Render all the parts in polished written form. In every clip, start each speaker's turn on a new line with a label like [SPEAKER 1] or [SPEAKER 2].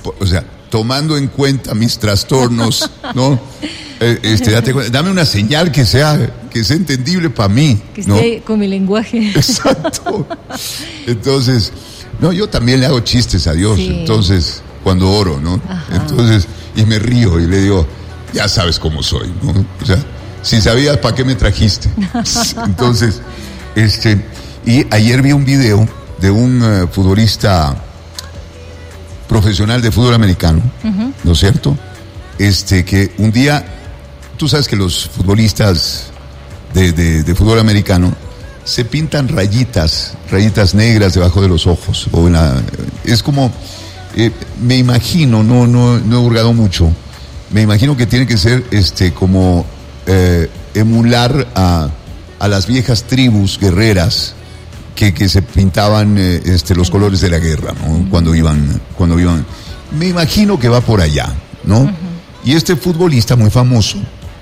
[SPEAKER 1] o sea, tomando en cuenta mis trastornos, ¿no? Dame una señal que sea entendible para mí,
[SPEAKER 2] que esté, ¿no?, con mi lenguaje.
[SPEAKER 1] Exacto. Entonces, no, yo también le hago chistes a Dios, sí. Entonces, cuando oro, ¿no? Ajá. Entonces, y me río y le digo, ya sabes cómo soy, ¿no? O sea, si sabías, ¿para qué me trajiste? Entonces, y ayer vi un video de un futbolista profesional de fútbol americano, uh-huh, ¿no es cierto? Que un día, tú sabes que los futbolistas de fútbol americano se pintan rayitas negras debajo de los ojos, es como, me imagino, no he hurgado mucho, me imagino que tiene que ser como emular a las viejas tribus guerreras que se pintaban los colores de la guerra, ¿no? Cuando iban, me imagino que va por allá, ¿no? Uh-huh. Y este futbolista muy famoso,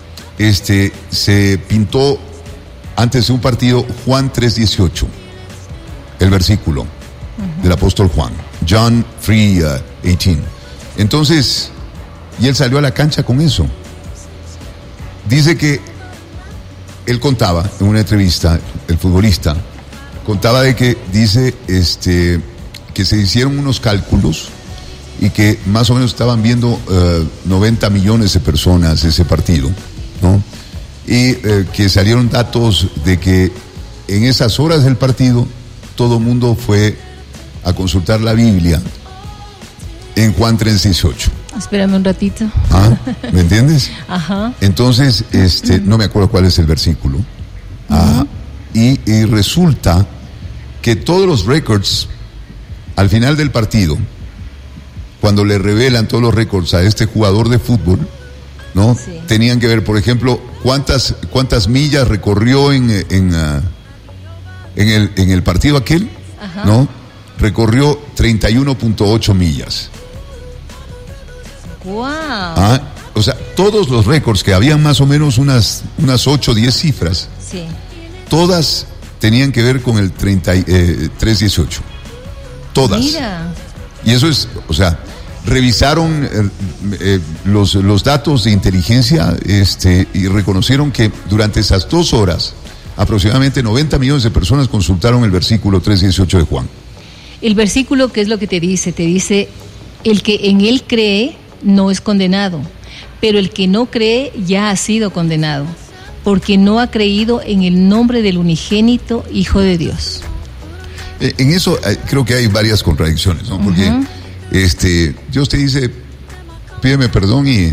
[SPEAKER 1] se pintó antes de un partido Juan 3:18, el versículo, uh-huh, del apóstol Juan, John 3:18. Entonces, y él salió a la cancha con eso. Dice que él contaba en una entrevista, el futbolista contaba de que dice que se hicieron unos cálculos y que más o menos estaban viendo 90 millones de personas ese partido, ¿no? Y que salieron datos de que en esas horas del partido todo el mundo fue a consultar la Biblia en Juan 3:18.
[SPEAKER 2] Espérame un ratito.
[SPEAKER 1] ¿Ah? ¿Me entiendes?
[SPEAKER 2] Ajá.
[SPEAKER 1] Entonces, no me acuerdo cuál es el versículo. Uh-huh. Y resulta que todos los récords al final del partido, cuando le revelan todos los récords a este jugador de fútbol, ¿no? Sí. Tenían que ver, por ejemplo, cuántas millas recorrió en el partido aquel, ajá, ¿no? Recorrió 31.8 millas.
[SPEAKER 2] Wow.
[SPEAKER 1] O sea, todos los récords, que habían más o menos unas 8 o 10 cifras,
[SPEAKER 2] sí, todas
[SPEAKER 1] tenían que ver con el 3:18. Todas.
[SPEAKER 2] Mira.
[SPEAKER 1] Y eso es, o sea, revisaron los datos de inteligencia y reconocieron que durante esas 2 horas aproximadamente 90 millones de personas consultaron el versículo 3:18 de Juan.
[SPEAKER 2] El versículo, ¿qué es lo que te dice? Te dice, el que en él cree no es condenado, pero el que no cree ya ha sido condenado, porque no ha creído en el nombre del unigénito Hijo de Dios.
[SPEAKER 1] En eso creo que hay varias contradicciones, ¿no? Porque uh-huh, Dios te dice, pídeme perdón, y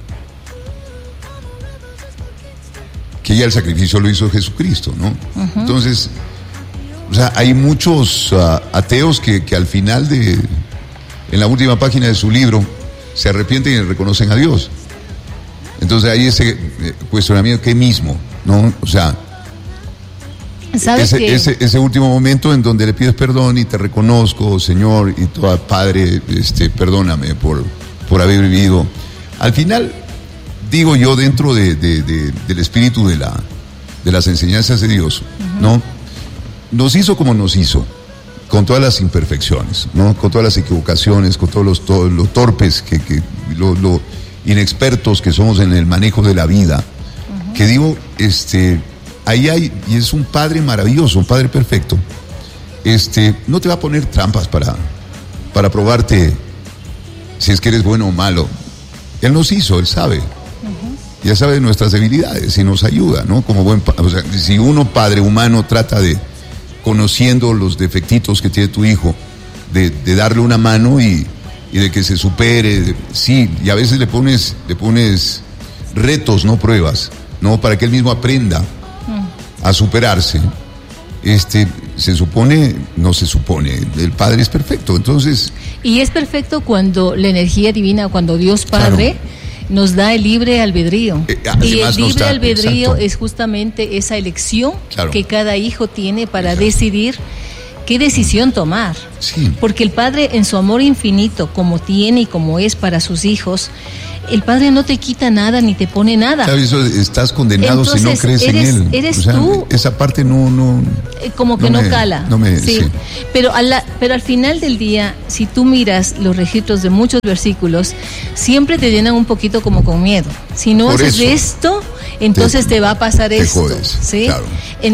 [SPEAKER 1] que ya el sacrificio lo hizo Jesucristo, ¿no? Uh-huh. Entonces, o sea, hay muchos ateos que al final en la última página de su libro, se arrepienten y reconocen a Dios. Entonces hay ese cuestionamiento, ¿qué mismo? ¿No? O sea, ese último momento en donde le pides perdón y te reconozco, Señor, y tu Padre, perdóname por haber vivido. Al final, digo yo, dentro del espíritu de las enseñanzas de Dios, uh-huh, ¿no? Nos hizo como nos hizo, con todas las imperfecciones, ¿no? Con todas las equivocaciones, con todos los torpes, lo inexpertos que somos en el manejo de la vida. Uh-huh. Que digo, ahí hay, y es un Padre maravilloso, un Padre perfecto. No te va a poner trampas para probarte si es que eres bueno o malo. Él nos hizo, Él sabe. Uh-huh. Ya sabe de nuestras debilidades y nos ayuda, ¿no? Como o sea, si uno, padre humano, trata de, conociendo los defectitos que tiene tu hijo, de darle una mano y de que se supere, sí, y a veces le pones retos, no pruebas, ¿no? Para que él mismo aprenda a superarse. No se supone, el Padre es perfecto, entonces...
[SPEAKER 2] Y es perfecto cuando la energía divina, cuando Dios Padre... Claro, nos da el libre albedrío. Y el libre albedrío, exacto, es justamente esa elección, claro, que cada hijo tiene para, exacto, decidir qué decisión tomar.
[SPEAKER 1] Sí.
[SPEAKER 2] Porque el Padre, en su amor infinito, como tiene y como es para sus hijos, el Padre no te quita nada ni te pone nada.
[SPEAKER 1] ¿Sabes? Estás condenado. Entonces, si no crees en Él.
[SPEAKER 2] Eres tú.
[SPEAKER 1] Esa parte no
[SPEAKER 2] como que no cala. Sí. Pero al final del día, si tú miras los registros de muchos versículos, siempre te llenan un poquito como con miedo. Si no haces esto, entonces te va a pasar esto.
[SPEAKER 1] Jodes,
[SPEAKER 2] ¿sí?
[SPEAKER 1] Claro.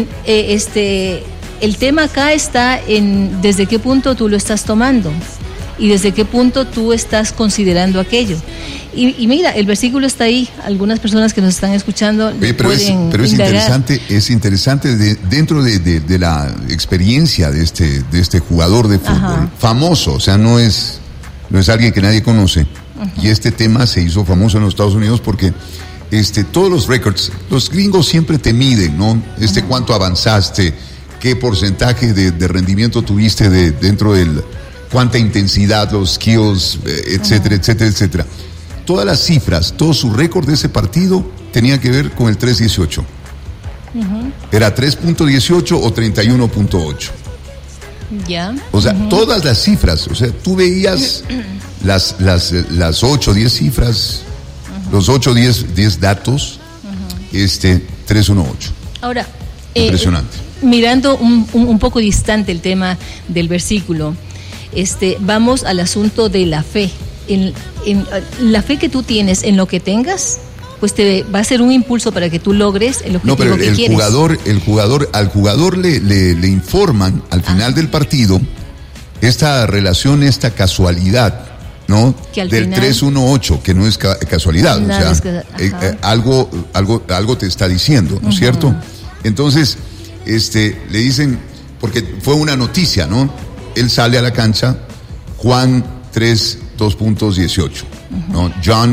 [SPEAKER 2] El tema acá está en desde qué punto tú lo estás tomando y desde qué punto tú estás considerando aquello. Y mira, el versículo está ahí. Algunas personas que nos están escuchando
[SPEAKER 1] pero es interesante dentro de la experiencia de este jugador de fútbol famoso. O sea, no es alguien que nadie conoce. Y este tema se hizo famoso en los Estados Unidos porque todos los récords, los gringos siempre te miden, ¿no? Cuánto avanzaste, qué porcentaje de rendimiento tuviste dentro del cuánta intensidad, los skills, etcétera, etcétera, etcétera. Todas las cifras, todo su récord de ese partido tenía que ver con el 3.18. Era 3.18 o 31.8.
[SPEAKER 2] Ya.
[SPEAKER 1] O sea, todas las cifras, o sea, tú veías las 8 o 10 cifras, los 8 o 10 datos, 3.18.
[SPEAKER 2] Ahora,
[SPEAKER 1] impresionante.
[SPEAKER 2] Mirando un poco distante el tema del versículo, vamos al asunto de la fe. En la fe que tú tienes en lo que tengas, pues te va a ser un impulso para que tú logres el objetivo que quieres.
[SPEAKER 1] Al jugador le informan al final del partido esta relación, esta casualidad, ¿no? Del 3-1-8, que no es casualidad, o sea, algo te está diciendo, ¿no es cierto? Entonces, le dicen, porque fue una noticia, ¿no? Él sale a la cancha, Juan 3:2.18, ¿no? John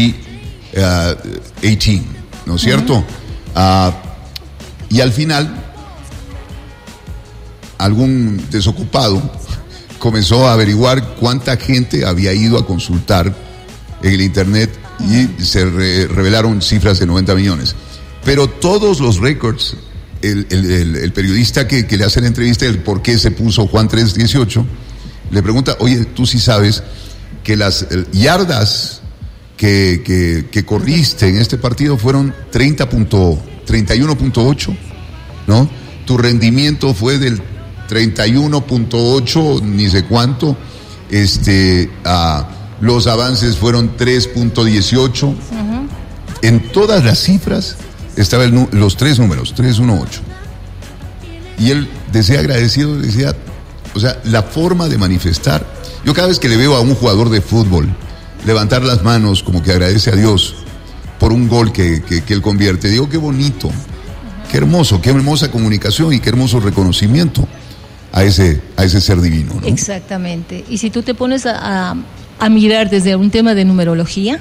[SPEAKER 1] 3:18, ¿no es cierto? Y al final, algún desocupado comenzó a averiguar cuánta gente había ido a consultar en el internet y se revelaron cifras de 90 millones. Pero todos los récords, el periodista que le hace la entrevista, el por qué se puso Juan 3:18, le pregunta, oye, tú sí sabes que las yardas que corriste en este partido fueron 31.8, ¿no? Tu rendimiento fue del 31.8, ni sé cuánto, los avances fueron 3.18. En todas las cifras estaban los tres números, 318. Y él decía agradecido, decía, o sea, la forma de manifestar. Yo cada vez que le veo a un jugador de fútbol levantar las manos como que agradece a Dios por un gol que él convierte, digo, qué bonito, qué hermoso, qué hermosa comunicación y qué hermoso reconocimiento a ese ser divino, ¿no?
[SPEAKER 2] Exactamente. Y si tú te pones a mirar desde un tema de numerología,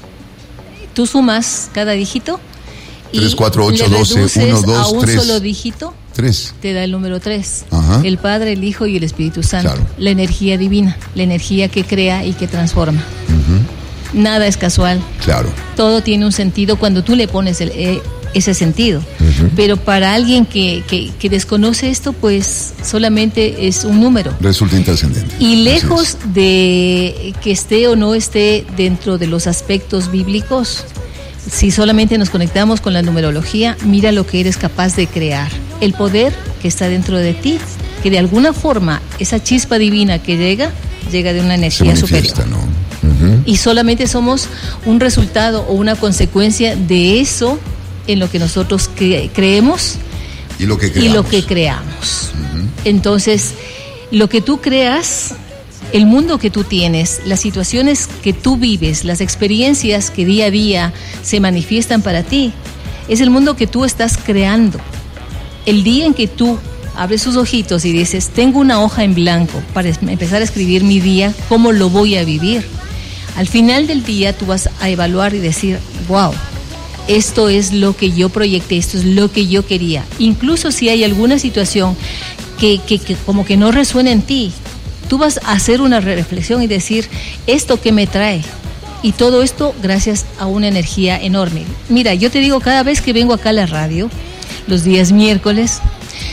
[SPEAKER 2] tú sumas cada dígito
[SPEAKER 1] 3, 4, 8, 12, 1, 2,
[SPEAKER 2] a un
[SPEAKER 1] 3.
[SPEAKER 2] solo dígito,
[SPEAKER 1] 3.
[SPEAKER 2] Te da el número 3.
[SPEAKER 1] Ajá.
[SPEAKER 2] El Padre, el Hijo y el Espíritu Santo.
[SPEAKER 1] Claro.
[SPEAKER 2] La energía divina, la energía que crea y que transforma. Nada es casual.
[SPEAKER 1] Claro.
[SPEAKER 2] Todo tiene un sentido cuando tú le pones ese sentido. Pero para alguien que desconoce esto, pues solamente es un número.
[SPEAKER 1] Resulta intrascendente.
[SPEAKER 2] Y lejos de que esté o no esté dentro de los aspectos bíblicos, si solamente nos conectamos con la numerología, mira lo que eres capaz de crear. El poder que está dentro de ti, que de alguna forma esa chispa divina que llega de una energía superior.
[SPEAKER 1] ¿No?
[SPEAKER 2] Y solamente somos un resultado o una consecuencia de eso en lo que nosotros creemos
[SPEAKER 1] y lo que
[SPEAKER 2] creamos. Entonces, lo que tú creas, el mundo que tú tienes, las situaciones que tú vives, las experiencias que día a día se manifiestan para ti, es el mundo que tú estás creando. El día en que tú abres tus ojitos y dices, tengo una hoja en blanco para empezar a escribir mi día, ¿cómo lo voy a vivir? Al final del día tú vas a evaluar y decir, wow, esto es lo que yo proyecté, esto es lo que yo quería. Incluso si hay alguna situación que como que no resuena en ti, tú vas a hacer una reflexión y decir, ¿esto qué me trae? Y todo esto gracias a una energía enorme. Mira, yo te digo, cada vez que vengo acá a la radio, los días miércoles,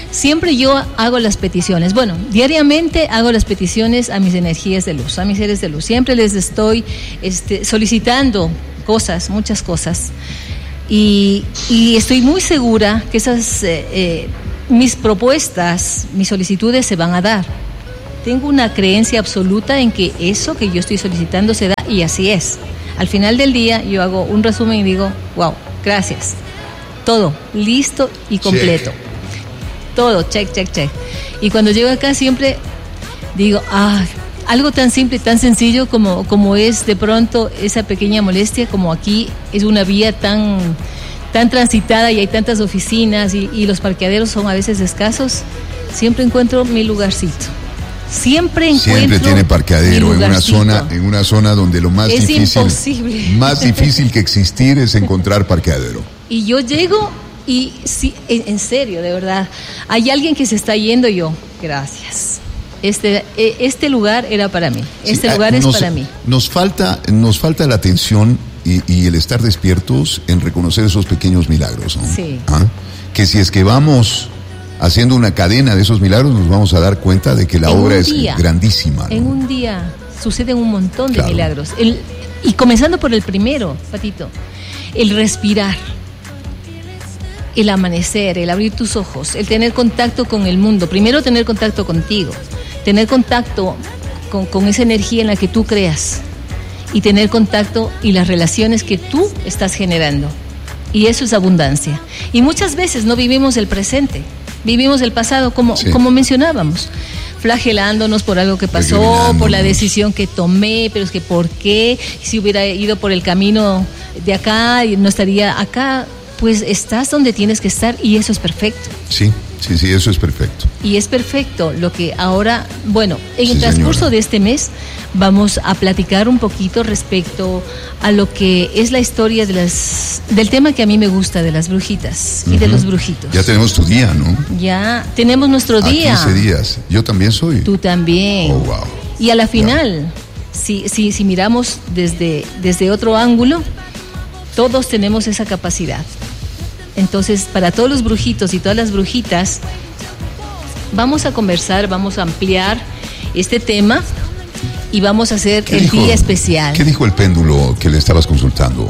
[SPEAKER 2] siempre yo hago las peticiones. Bueno, diariamente hago las peticiones a mis energías de luz, a mis seres de luz. Siempre les estoy solicitando cosas, muchas cosas. Y estoy muy segura que esas mis propuestas, mis solicitudes se van a dar. Tengo una creencia absoluta en que eso que yo estoy solicitando se da, y así es. Al final del día yo hago un resumen y digo, wow, gracias. Todo listo y completo.
[SPEAKER 1] Check.
[SPEAKER 2] Todo, check. Y cuando llego acá siempre digo, algo tan simple, tan sencillo como es de pronto esa pequeña molestia, como aquí es una vía tan transitada y hay tantas oficinas y los parqueaderos son a veces escasos, siempre encuentro mi lugarcito. Siempre
[SPEAKER 1] tiene parqueadero en una zona donde lo más difícil que existir es encontrar parqueadero.
[SPEAKER 2] Y yo llego y sí, en serio, de verdad, hay alguien que se está yendo, yo, gracias. Este lugar era para mí. Lugar es para mí. Nos falta
[SPEAKER 1] la atención y el estar despiertos en reconocer esos pequeños milagros, ¿no?
[SPEAKER 2] Sí.
[SPEAKER 1] Que si es que vamos haciendo una cadena de esos milagros, nos vamos a dar cuenta de que la obra es grandísima, ¿no?
[SPEAKER 2] En un día suceden un montón de milagros. Y comenzando por el primero, Patito, el respirar, el amanecer, el abrir tus ojos, el tener contacto con el mundo. Primero tener contacto contigo, tener contacto con esa energía en la que tú creas y tener contacto y las relaciones que tú estás generando. Y eso es abundancia. Y muchas veces no vivimos el presente. Vivimos el pasado como mencionábamos, flagelándonos por algo que pasó, por la decisión que tomé, pero es que ¿por qué? Si hubiera ido por el camino de acá, no estaría acá. Pues estás donde tienes que estar y eso es perfecto. Sí,
[SPEAKER 1] eso es perfecto.
[SPEAKER 2] Y es perfecto lo que ahora, bueno, en el transcurso de este mes vamos a platicar un poquito respecto a lo que es la historia del tema que a mí me gusta, de las brujitas y de los brujitos.
[SPEAKER 1] Ya tenemos tu día, ¿no?
[SPEAKER 2] Ya tenemos nuestro día.
[SPEAKER 1] 15 días. Yo también soy.
[SPEAKER 2] Tú también.
[SPEAKER 1] Oh, wow.
[SPEAKER 2] Y a la final, si miramos desde otro ángulo, todos tenemos esa capacidad. Entonces, para todos los brujitos y todas las brujitas, vamos a conversar, vamos a ampliar este tema y vamos a hacer el día especial.
[SPEAKER 1] ¿Qué dijo el péndulo que le estabas consultando?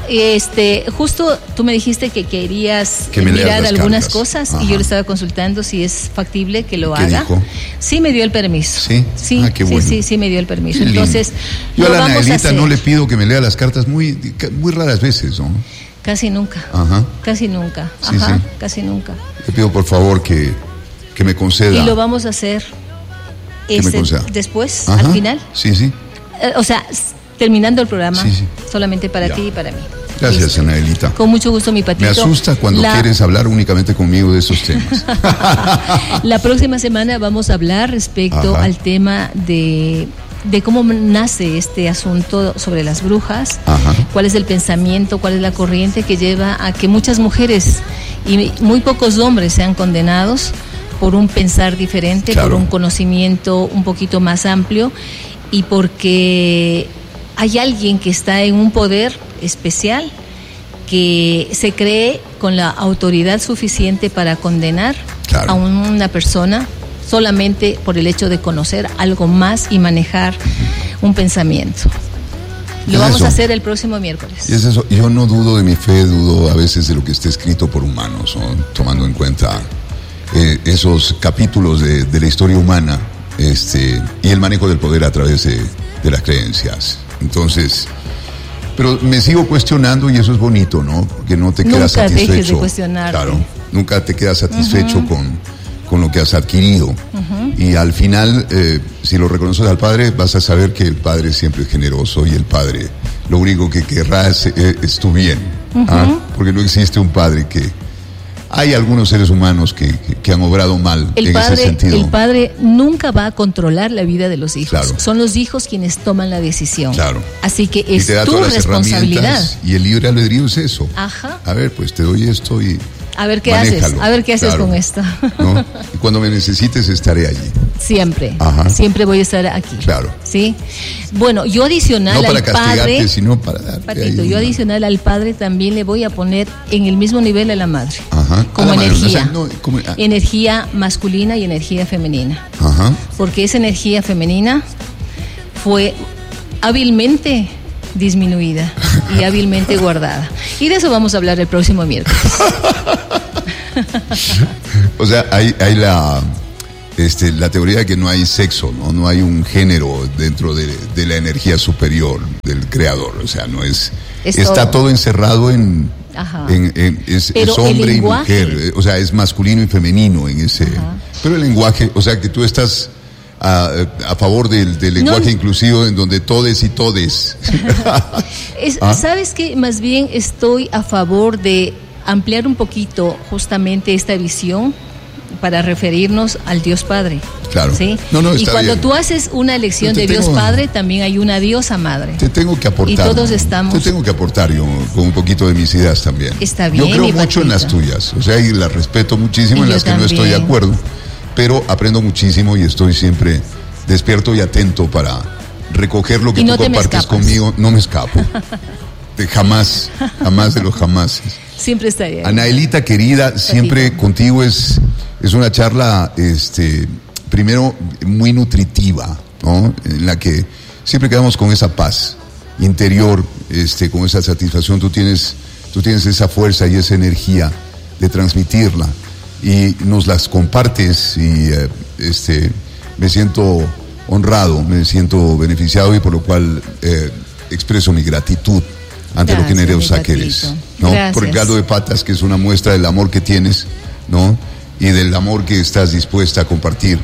[SPEAKER 2] Justo tú me dijiste que querías mirar algunas cosas. Ajá. Y yo le estaba consultando si es factible que lo haga.
[SPEAKER 1] Dijo?
[SPEAKER 2] Sí, me dio el permiso.
[SPEAKER 1] Sí. Qué bueno.
[SPEAKER 2] Sí, me dio el permiso. Entonces,
[SPEAKER 1] yo a la Anaelita no le pido que me lea las cartas muy raras veces, ¿no?
[SPEAKER 2] Casi nunca.
[SPEAKER 1] Ajá.
[SPEAKER 2] Casi nunca.
[SPEAKER 1] Sí.
[SPEAKER 2] Casi nunca.
[SPEAKER 1] Te pido por favor que me conceda.
[SPEAKER 2] Y lo vamos a hacer después, al final.
[SPEAKER 1] Sí.
[SPEAKER 2] O sea, terminando el programa, solamente para ti y para mí.
[SPEAKER 1] Gracias, Anaelita.
[SPEAKER 2] Con mucho gusto, mi Patito.
[SPEAKER 1] Me asusta cuando quieres hablar únicamente conmigo de esos temas.
[SPEAKER 2] La próxima semana vamos a hablar respecto al tema de cómo nace este asunto sobre las brujas, cuál es el pensamiento, cuál es la corriente que lleva a que muchas mujeres y muy pocos hombres sean condenados por un pensar diferente, por un conocimiento un poquito más amplio y porque hay alguien que está en un poder especial que se cree con la autoridad suficiente para condenar a una persona solamente por el hecho de conocer algo más y manejar un pensamiento. Lo vamos a hacer el próximo miércoles.
[SPEAKER 1] Y es eso. Yo no dudo de mi fe, dudo a veces de lo que está escrito por humanos, ¿no? Tomando en cuenta esos capítulos de la historia humana y el manejo del poder a través de las creencias. Entonces, pero me sigo cuestionando y eso es bonito, ¿no? Porque no te quedas satisfecho.
[SPEAKER 2] Nunca dejes de cuestionarte.
[SPEAKER 1] Claro, nunca te quedas satisfecho con lo que has adquirido. Y al final, si lo reconoces al Padre, vas a saber que el Padre siempre es generoso y el Padre lo único que querrá es tu bien. Porque no existe un Padre que... Hay algunos seres humanos que han obrado mal ese sentido.
[SPEAKER 2] El Padre nunca va a controlar la vida de los hijos.
[SPEAKER 1] Claro.
[SPEAKER 2] Son los hijos quienes toman la decisión.
[SPEAKER 1] Claro.
[SPEAKER 2] Así que es tu responsabilidad.
[SPEAKER 1] Y el libre albedrío es eso.
[SPEAKER 2] Ajá.
[SPEAKER 1] A ver, pues te doy esto y
[SPEAKER 2] A ver qué haces, claro, con esto.
[SPEAKER 1] ¿No? Y cuando me necesites estaré allí.
[SPEAKER 2] Siempre,
[SPEAKER 1] Ajá.
[SPEAKER 2] Siempre voy a estar aquí.
[SPEAKER 1] Claro.
[SPEAKER 2] ¿Sí? Bueno, yo adicional
[SPEAKER 1] no
[SPEAKER 2] al
[SPEAKER 1] para castigarte,
[SPEAKER 2] padre,
[SPEAKER 1] sino para darte
[SPEAKER 2] Patito,
[SPEAKER 1] ahí
[SPEAKER 2] yo adicional al padre también le voy a poner en el mismo nivel a la madre.
[SPEAKER 1] Ajá.
[SPEAKER 2] Como
[SPEAKER 1] a la
[SPEAKER 2] energía.
[SPEAKER 1] madre, o sea, no,
[SPEAKER 2] energía masculina y energía femenina.
[SPEAKER 1] Ajá.
[SPEAKER 2] Porque esa energía femenina fue hábilmente disminuida y hábilmente guardada. Y de eso vamos a hablar el próximo miércoles.
[SPEAKER 1] O sea, hay la teoría de que no hay sexo, no hay un género dentro de la energía superior del creador. O sea, no es está todo encerrado en es hombre y mujer. O sea, es masculino y femenino en ese. Ajá. Pero el lenguaje, o sea, que tú estás a favor del lenguaje inclusivo en donde todes y todes.
[SPEAKER 2] ¿Sabes qué? Más bien estoy a favor de ampliar un poquito justamente esta visión para referirnos al Dios Padre.
[SPEAKER 1] Claro.
[SPEAKER 2] ¿Sí? Y cuando
[SPEAKER 1] bien.
[SPEAKER 2] Tú haces una elección de Dios Padre, también hay una diosa madre.
[SPEAKER 1] Te tengo que aportar.
[SPEAKER 2] Y todos estamos.
[SPEAKER 1] Te tengo que aportar yo con un poquito de mis ideas también.
[SPEAKER 2] Está bien.
[SPEAKER 1] Yo creo mucho en las tuyas. O sea, y las respeto muchísimo, en las que no estoy de acuerdo. Pero aprendo muchísimo y estoy siempre despierto y atento para recoger lo que tú compartes conmigo. No me escapo. Jamás de los jamases.
[SPEAKER 2] Siempre estaré ahí.
[SPEAKER 1] Anaelita querida, siempre contigo es una charla, primero muy nutritiva, ¿no? En la que siempre quedamos con esa paz interior, con esa satisfacción. Tú tienes esa fuerza y esa energía de transmitirla y nos las compartes y me siento honrado, me siento beneficiado y por lo cual expreso mi gratitud ante lo generosa que eres, ¿no? Por el caldo de patas, que es una muestra del amor que tienes, ¿no? Y del amor que estás dispuesta a compartir,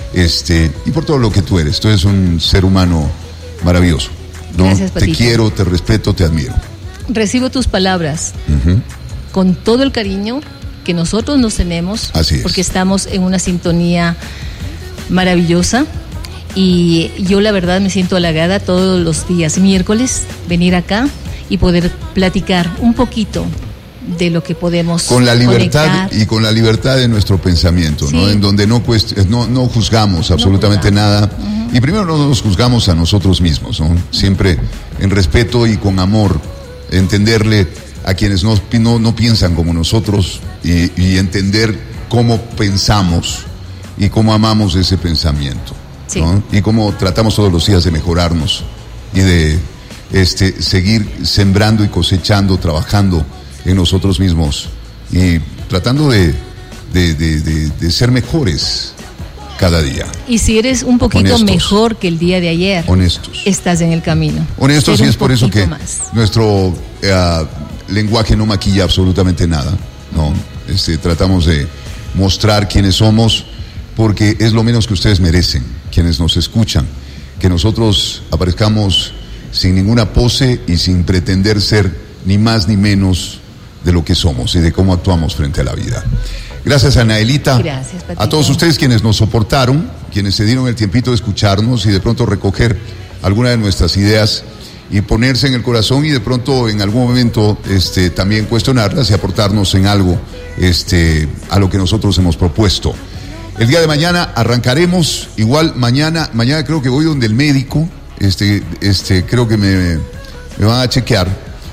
[SPEAKER 1] y por todo lo que tú eres. Tú eres un ser humano maravilloso, ¿no?
[SPEAKER 2] Gracias, Patito.
[SPEAKER 1] Te quiero, te respeto, te admiro.
[SPEAKER 2] Recibo tus palabras con todo el cariño que nosotros nos tenemos.
[SPEAKER 1] Así es.
[SPEAKER 2] Porque estamos en una sintonía maravillosa. Y yo la verdad me siento halagada todos los días miércoles venir acá y poder platicar un poquito de lo que podemos
[SPEAKER 1] con la libertad
[SPEAKER 2] conectar.
[SPEAKER 1] Y con la libertad de nuestro pensamiento, sí. ¿No? En donde no juzgamos absolutamente nada. Y primero no nos juzgamos a nosotros mismos, ¿no? Siempre en respeto y con amor, entenderle a quienes no piensan como nosotros y entender cómo pensamos y cómo amamos ese pensamiento, sí. ¿No? Y cómo tratamos todos los días de mejorarnos y de seguir sembrando y cosechando, trabajando en nosotros mismos y tratando de ser mejores cada día.
[SPEAKER 2] Y si eres un poquito honestos, mejor que el día de ayer,
[SPEAKER 1] honestos,
[SPEAKER 2] estás en el camino.
[SPEAKER 1] Honestos, y es por eso que nuestro lenguaje no maquilla absolutamente nada, ¿no? Tratamos de mostrar quiénes somos, porque es lo menos que ustedes merecen, quienes nos escuchan, que nosotros aparezcamos sin ninguna pose y sin pretender ser ni más ni menos de lo que somos y de cómo actuamos frente a la vida. Gracias, Anaelita.
[SPEAKER 2] Gracias, Patito.
[SPEAKER 1] A todos ustedes quienes nos soportaron, quienes se dieron el tiempito de escucharnos y de pronto recoger alguna de nuestras ideas y ponerse en el corazón y de pronto en algún momento también cuestionarlas y aportarnos en algo a lo que nosotros hemos propuesto. El día de mañana arrancaremos, igual mañana creo que voy donde el médico, creo que me van a chequear,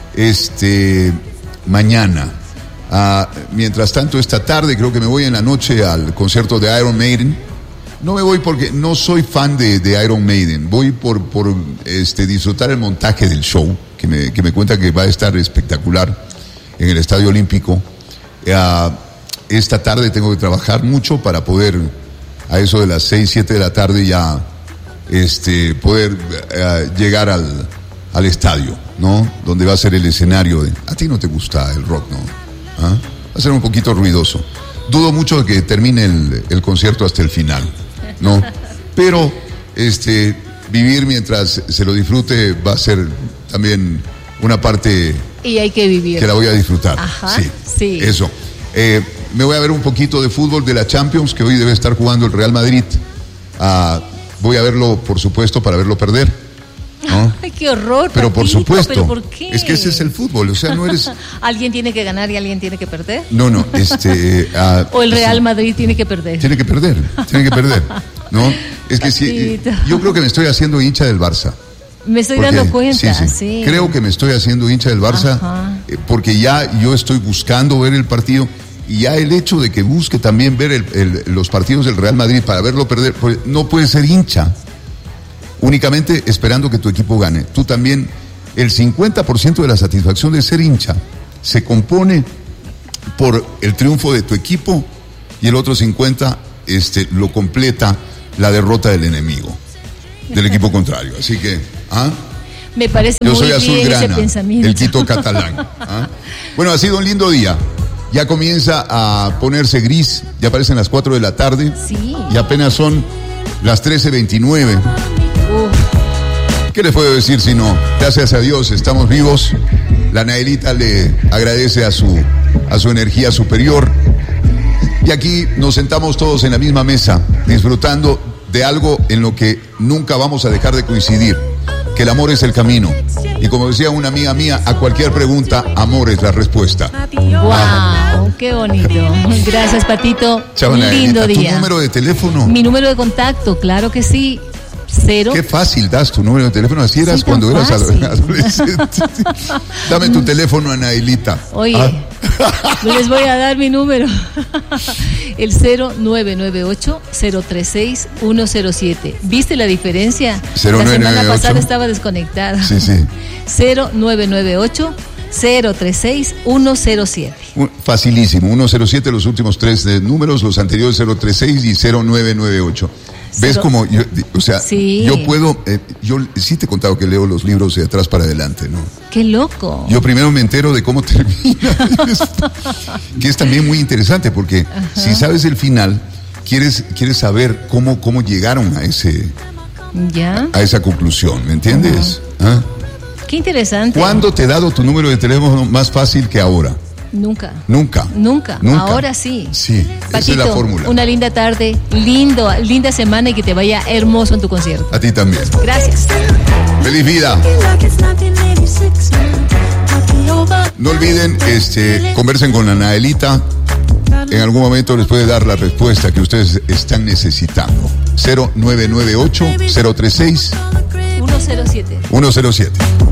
[SPEAKER 1] mañana. Mientras tanto, esta tarde creo que me voy en la noche al concierto de Iron Maiden. No me voy porque no soy fan de Iron Maiden, voy por disfrutar el montaje del show, que me cuenta que va a estar espectacular en el Estadio Olímpico. Esta tarde tengo que trabajar mucho para poder, a eso de las 6, 7 de la tarde ya, poder llegar al estadio, ¿no? Donde va a ser el escenario a ti no te gusta el rock, ¿no? ¿Ah? Va a ser un poquito ruidoso. Dudo mucho de que termine el concierto hasta el final, ¿no? Pero, vivir mientras se lo disfrute va a ser también una parte...
[SPEAKER 2] Y hay que vivir.
[SPEAKER 1] Que la voy a disfrutar.
[SPEAKER 2] Ajá, sí.
[SPEAKER 1] Eso. Me voy a ver un poquito de fútbol de la Champions, que hoy debe estar jugando el Real Madrid. Voy a verlo, por supuesto, para verlo perder. ¿no?
[SPEAKER 2] Ay, qué horror.
[SPEAKER 1] Pero por
[SPEAKER 2] Patito,
[SPEAKER 1] supuesto.
[SPEAKER 2] ¿pero por qué?
[SPEAKER 1] Es que ese es el fútbol, o sea, no eres...
[SPEAKER 2] ¿Alguien tiene que ganar y alguien tiene que perder?
[SPEAKER 1] No,
[SPEAKER 2] ¿O el Real Madrid tiene que perder?
[SPEAKER 1] Tiene que perder, ¿no? Es que sí, yo creo que me estoy haciendo hincha del Barça.
[SPEAKER 2] Me estoy dando cuenta, sí.
[SPEAKER 1] Creo que me estoy haciendo hincha del Barça porque ya yo estoy buscando ver el partido y ya el hecho de que busque también ver los partidos del Real Madrid para verlo perder, pues no puedes ser hincha únicamente esperando que tu equipo gane. Tú también, el 50% de la satisfacción de ser hincha se compone por el triunfo de tu equipo y el otro 50% lo completa la derrota del enemigo, del equipo contrario. Así que,
[SPEAKER 2] me parece
[SPEAKER 1] yo
[SPEAKER 2] muy
[SPEAKER 1] soy
[SPEAKER 2] bien
[SPEAKER 1] azulgrana,
[SPEAKER 2] ese pensamiento.
[SPEAKER 1] el Quito catalán. Bueno, ha sido un lindo día. Ya comienza a ponerse gris, ya parecen las 4 de la tarde.
[SPEAKER 2] Sí.
[SPEAKER 1] Y apenas son las 13:29. ¿Qué les puedo decir si no? Gracias a Dios estamos vivos. La Naelita le agradece a su energía superior. Y aquí nos sentamos todos en la misma mesa, disfrutando de algo en lo que nunca vamos a dejar de coincidir, que el amor es el camino. Y como decía una amiga mía, a cualquier pregunta, amor es la respuesta.
[SPEAKER 2] ¡Wow! ¡Qué bonito! Gracias, Patito.
[SPEAKER 1] Chao,
[SPEAKER 2] un
[SPEAKER 1] Naelita.
[SPEAKER 2] lindo día.
[SPEAKER 1] ¿Tu número de teléfono?
[SPEAKER 2] Mi número de contacto, claro que sí. 0.
[SPEAKER 1] Qué fácil das tu número de teléfono, así eras cuando eras adolescente. Dame tu teléfono, Anaelita.
[SPEAKER 2] Oye, les voy a dar mi número. El 0998-036-107. ¿Viste la diferencia?
[SPEAKER 1] 0998.
[SPEAKER 2] La semana pasada estaba desconectada.
[SPEAKER 1] Sí.
[SPEAKER 2] 0998-036-107.
[SPEAKER 1] Facilísimo, 107 los últimos 3 números, los anteriores 036 y 0998. ¿Ves cómo yo,
[SPEAKER 2] sí.
[SPEAKER 1] Yo puedo, yo sí te he contado que leo los libros de atrás para adelante, ¿no?
[SPEAKER 2] ¡Qué loco!
[SPEAKER 1] Yo primero me entero de cómo termina, que es también muy interesante, porque si sabes el final, quieres saber cómo llegaron a esa conclusión, ¿me entiendes?
[SPEAKER 2] ¡Qué interesante!
[SPEAKER 1] ¿Cuándo te he dado tu número de teléfono más fácil que ahora?
[SPEAKER 2] Nunca. Ahora sí.
[SPEAKER 1] Sí,
[SPEAKER 2] Patito,
[SPEAKER 1] esa es la fórmula.
[SPEAKER 2] Una linda tarde, linda semana y que te vaya hermoso en tu concierto.
[SPEAKER 1] A ti también.
[SPEAKER 2] Gracias.
[SPEAKER 1] Feliz vida. No olviden, conversen con Anaelita. En algún momento les puede dar la respuesta que ustedes están necesitando. 0998 036
[SPEAKER 2] 107.
[SPEAKER 1] 107.